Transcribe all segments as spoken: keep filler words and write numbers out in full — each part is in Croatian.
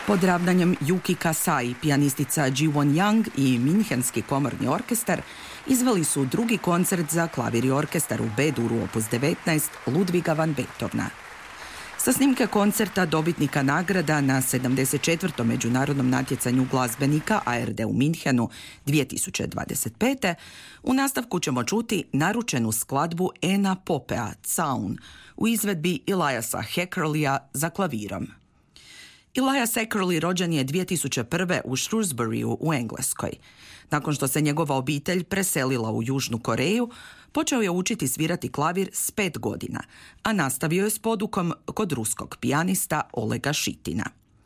Pod ravnanjem Yuki Kasai, pijanistica Ji Won Young i Minhenski komorni orkestar izveli su drugi koncert za klavir i orkestar u B-duru opus devetnaest Ludviga van Beethovena. Sa snimke koncerta dobitnika nagrada na sedamdeset četvrtom međunarodnom natjecanju glazbenika A R D u Minhenu dvije tisuće dvadeset pete. u nastavku ćemo čuti naručenu skladbu Ena Popea, Zaun, u izvedbi Eliasa Heckerlya za klavirom. Elias Heckerly rođen je dvije tisuće prve. u Shrewsburyu u Engleskoj. Nakon što se njegova obitelj preselila u Južnu Koreju, počeo je učiti svirati klavir s pet godina, a nastavio je s podukom kod ruskog pijanista Olega Šitina.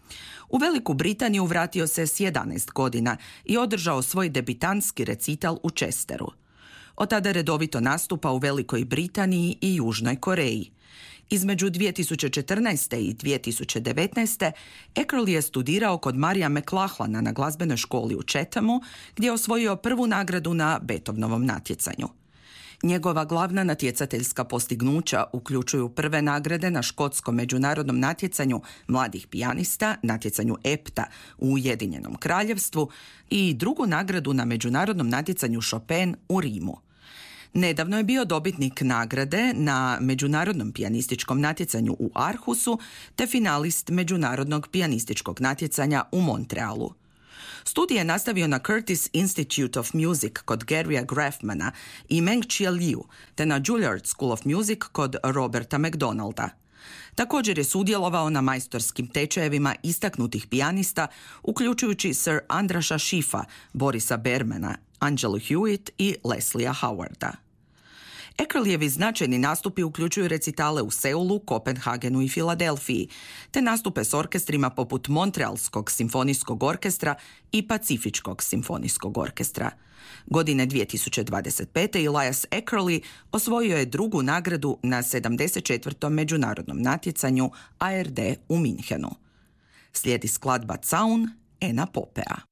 U Veliku Britaniju vratio se s jedanaest godina i održao svoj debitantski recital u Chesteru. Od tada redovito nastupa u Velikoj Britaniji i Južnoj Koreji. Između dvije tisuće četrnaeste. i dvije tisuće devetnaeste. Heckerly je studirao kod Marija McLachlana na glazbenoj školi u Chathamu, gdje je osvojio prvu nagradu na Beethovenovom natjecanju. Njegova glavna natjecateljska postignuća uključuju prve nagrade na škotskom međunarodnom natjecanju mladih pijanista, natjecanju E P T A u Ujedinjenom Kraljevstvu i drugu nagradu na međunarodnom natjecanju Chopin u Rimu. Nedavno je bio dobitnik nagrade na međunarodnom pijanističkom natjecanju u Aarhusu te finalist međunarodnog pijanističkog natjecanja u Montrealu. Studij je nastavio na Curtis Institute of Music kod Garya Grafmana i Meng Chia Liu, te na Juilliard School of Music kod Roberta McDonalda. Također je sudjelovao na majstorskim tečajevima istaknutih pijanista, uključujući Sir Andraša Schiffa, Borisa Bermana, Angelu Hewitt i Leslia Howarda. Heckerlyevi značajni nastupi uključuju recitale u Seulu, Kopenhagenu i Filadelfiji, te nastupe s orkestrima poput Montrealskog simfonijskog orkestra i Pacifičkog simfonijskog orkestra. Godine dvije tisuće dvadeset pete. Elias Heckerly osvojio je drugu nagradu na sedamdeset četvrtom međunarodnom natjecanju A R D u Minhenu. Slijedi skladba Zaun Ena Popea.